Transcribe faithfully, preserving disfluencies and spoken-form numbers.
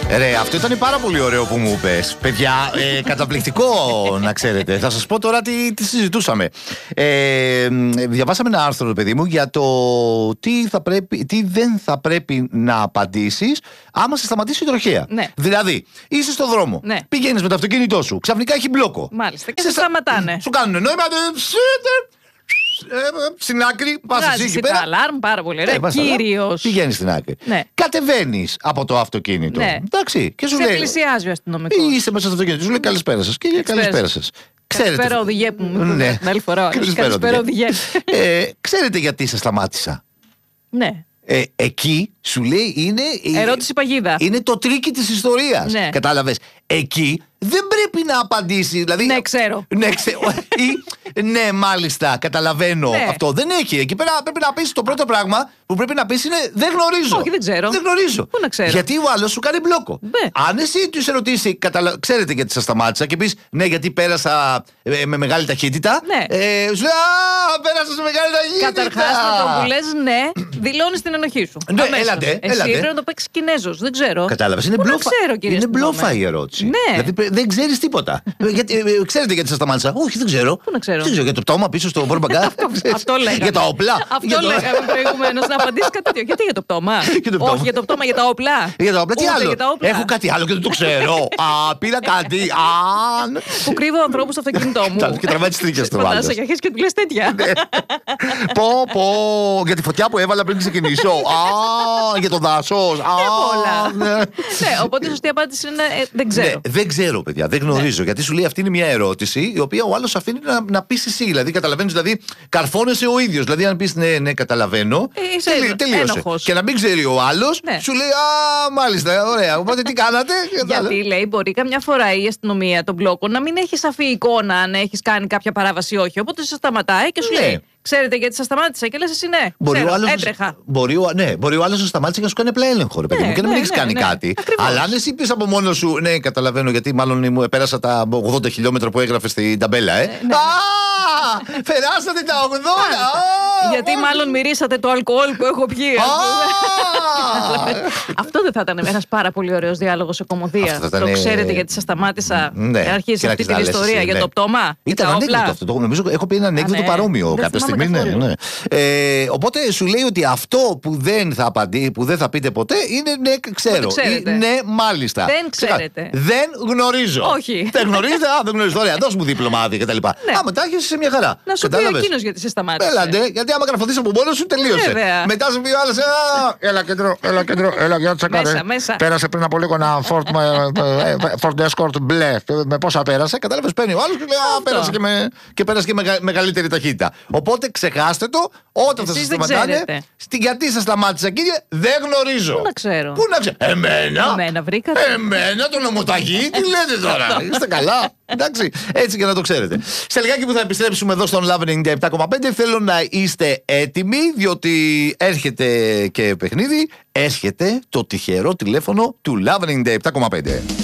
Ρε, αυτό ήταν πάρα πολύ ωραίο που μου είπες. Παιδιά, ε, καταπληκτικό να ξέρετε. Θα σας πω τώρα τι, τι συζητούσαμε. Ε, διαβάσαμε ένα άρθρο, παιδί μου, για το τι, θα πρέπει, τι δεν θα πρέπει να απαντήσεις άμα σε σταματήσει η τροχέα. Ναι. Δηλαδή, είσαι στο δρόμο, ναι. Πηγαίνεις με το αυτοκίνητό σου, ξαφνικά έχει μπλόκο. Μάλιστα, και σε σταματάνε. Σου κάνουν νόημα. Στην άκρη, πας εσύ εκεί πέρα. Αλάρμ, πάρα πολύ ωραία. Ε, Κύριος. Πηγαίνεις στην άκρη. Ναι. Κατεβαίνεις από το αυτοκίνητο. Ναι. Εντάξει. Και σου σε λέει. πλησιάζει ο αστυνομικός. Είσαι μέσα στο αυτοκίνητο. Σου λέει καλησπέρα σας. Και καλησπέρα σας. Καλησπέρα, οδηγέ που μου είπε την άλλη φορά. Καλησπέρα, οδηγέ. Ξέρετε γιατί σας σταμάτησα? Ναι. Ε, εκεί σου λέει είναι. Ερώτηση παγίδα. Είναι το τρίκι της ιστορίας. Ναι. Κατάλαβες. Εκεί δεν πρέπει να απαντήσει. Δηλαδή, ναι, ξέρω. Ναι, ξέρω. Ή, ναι, μάλιστα, καταλαβαίνω. Ναι. Αυτό δεν έχει. Εκεί πέρα πρέπει να πεις το πρώτο πράγμα που πρέπει να πεις είναι δεν γνωρίζω. Όχι, δεν ξέρω. Δεν γνωρίζω. Πού να ξέρω. Γιατί ο άλλος σου κάνει μπλόκο. Ναι. Αν εσύ του ερωτήσει, καταλα... ξέρετε γιατί σας σταμάτησα και πεις ναι, γιατί πέρασα ε, με μεγάλη ταχύτητα. Ναι. Ε, σου λέει α, πέρασα σε μεγάλη ταχύτητα. Καταρχάς, με το που λες ναι, δηλώνεις την ενοχή σου. Ναι, έλατε. Εσύ έλατε. πρέπει να το παίξεις Κινέζος. Δεν ξέρω. Κατάλαβες. Είναι, μπλόφα... είναι μπλόφα η ερώτηση. Ναι. Δηλαδή δεν ξέρεις τίποτα. γιατί, ε, ξέρετε γιατί σας σταμάτησα? Όχι, δεν ξέρω. Πού να ξέρω. Δεν ξέρω. Για το πτώμα πίσω στο πορμπαγκά. Αυτό λέγαμε. Για τα όπλα. Αυτό λέγαμε προηγουμένως. Να απαντήσει κάτι τέτοιο. Γιατί για το πτώμα? Όχι, για το πτώμα, για τα όπλα. Για τα όπλα, τι άλλο? Έχω κάτι άλλο και δεν το ξέρω. Α, πήρα κάτι. Που κρύβω ανθρώπου στο αυτοκίνητό μου. Και τραβάει τις τρίχες του. Φαντάζεσαι και αρχίσει και του λες τέτοια. Πω, πω. Για τη φωτιά που έβαλα πριν ξεκινήσω. Α, για το δάσος. Ναι, οπότε η σωστή απάντηση είναι δεν ξέρω. Δεν ξέρω, παιδιά, δεν γνωρίζω. Γιατί σου λέει αυτή είναι μια ερώτηση η οποία ο άλλος αφήνει να, να πει εσύ. Δηλαδή, καταλαβαίνεις, δηλαδή, καρφώνεσαι ο ίδιος. Δηλαδή, αν πει ναι, ναι, καταλαβαίνω. Είσαι τελείωσε. Και να μην ξέρει ο άλλος, ναι. Σου λέει α, μάλιστα, ωραία. Οπότε τι κάνατε? Γιατί λέει, μπορεί καμιά φορά η αστυνομία τον μπλόκο να μην έχει σαφή εικόνα αν έχει κάνει κάποια παράβαση ή όχι. Οπότε σε σταματάει και σου ναι. λέει. Ξέρετε γιατί σας σταμάτησα? Και λες εσύ ναι. Μπορεί ξέρω, ο άλλος, έτρεχα. Μπορεί ο, ναι, μπορεί ο άλλος να σταμάτησε και να σου κάνει απλά έλεγχο, ρε παιδί μου, ναι, και να μην ναι, έχεις ναι, κάνει ναι, κάτι. Ακριβώς. Αλλά αν εσύ πεις από μόνο σου, ναι, καταλαβαίνω γιατί μάλλον μου πέρασα τα ογδόντα χιλιόμετρα που έγραφε στην ταμπέλα, ε. Ναι, ναι. Α, περάσατε τα ογδόντα! Γιατί μάλλον μυρίσατε το αλκοόλ που έχω πιει. Αυτό δεν θα ήταν ένας πάρα πολύ ωραίος διάλογος σε κομμωδία? Το ξέρετε γιατί σας σταμάτησα? Αρχίζει αυτή την ιστορία για το πτώμα. Ήταν ανέκδοτο αυτό. Νομίζω έχω πει ένα ανέκδοτο παρόμοιο κάποια στιγμή. Ε, οπότε σου λέει ότι αυτό που δεν θα απαντεί, που δεν θα πείτε ποτέ είναι ναι, ξέρω. Ή, ναι, μάλιστα. Δεν ξέρετε. Δεν γνωρίζω. Όχι. Δεν γνωρίζετε, α, δεν γνωρίζω. Ωραία, δώσ' μου δίπλωμα άδεια κτλ. Ναι. Άμα τα έχεις σε μια χαρά. Να σου πει εκείνος γιατί σε σταμάτησε. Έλατε, γιατί άμα καρφωθείς από μόνος σου τελείωσε. Βέβαια. Μετά σου πει ο άλλος, έλα κέντρο, έλα κέντρο, έλα για τσακάρε. Μέσα, μέσα. Πέρασε πριν από λίγο ένα Ford, Ford Escort μπλε. Με πόσα πέρασε, κατάλαβες, παίρνει ο άλλος και λέει, α, πέρασε και, με, και πέρασε και με μεγαλύτερη ταχύτητα. Οπότε ξεχάστε το. Όταν θα σας σταματάνε, γιατί σας σταμάτησα, κύριε, δεν γνωρίζω. Πού να ξέρω. Πού να ξέρω. Εμένα. Εμένα βρήκατε. Εμένα, το νομοταγή, τι λέτε τώρα. Είστε καλά. Εντάξει, έτσι και να το ξέρετε. Σε λιγάκι που θα επιστρέψουμε εδώ στον Love ενενήντα επτά κόμμα πέντε, θέλω να είστε έτοιμοι, διότι έρχεται και παιχνίδι, έρχεται το τυχερό τηλέφωνο του Love ενενήντα επτά κόμμα πέντε.